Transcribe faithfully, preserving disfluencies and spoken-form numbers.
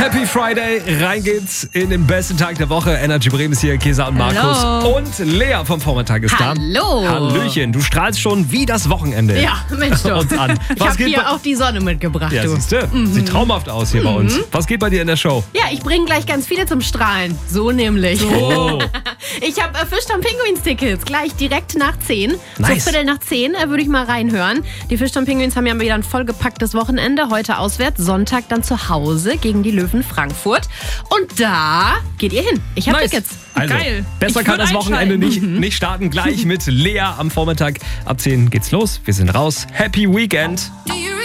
Happy Friday, rein geht's in den besten Tag der Woche. Energy Bremen ist hier, Kesa und Markus. Hallo. Und Lea vom Vormittag ist Hallo. da. Hallöchen, du strahlst schon wie das Wochenende. Ja, Mensch doch. Uns an. Ich Was habe geht hier bei- auch die Sonne mitgebracht, Ja, du. siehste, sieht traumhaft aus hier bei uns. Was geht bei dir in der Show? Ja, ich bringe gleich ganz viele zum Strahlen. So nämlich. Oh, Ich habe äh, Fischtown Pinguins Tickets gleich direkt nach zehn. Nice. So Viertel nach zehn äh, würde ich mal reinhören. Die Fischtown Pinguins haben ja wieder ein vollgepacktes Wochenende. Heute auswärts, Sonntag dann zu Hause gegen die Löwen Frankfurt. Und da geht ihr hin. Ich habe nice. Tickets. Also, Geil. besser Ich kann würd das Wochenende nicht, einschalten. nicht starten. Gleich mit Lea am Vormittag. Ab zehn geht's los. Wir sind raus. Happy Weekend.